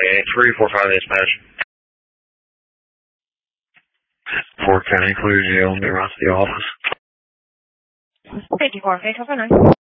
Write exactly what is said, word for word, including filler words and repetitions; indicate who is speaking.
Speaker 1: twenty-eight, three four five dispatch. Fort County, Clear Jail, near the office.
Speaker 2: fifty-four, okay, cover nine.